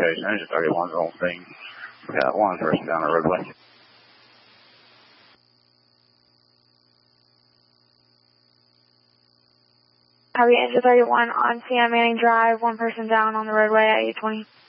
location. Engine 31's on scene. We got one person down the roadway. Copy, Engine 31 on San Manning Drive, one person down on the roadway at 820.